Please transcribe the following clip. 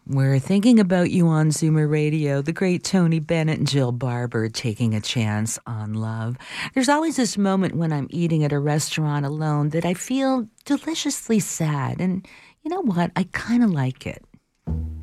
We're thinking about you on Zoomer Radio, the great Tony Bennett and Jill Barber taking a chance on love. There's always this moment when I'm eating at a restaurant alone that I feel deliciously sad. And you know what? I kind of like it.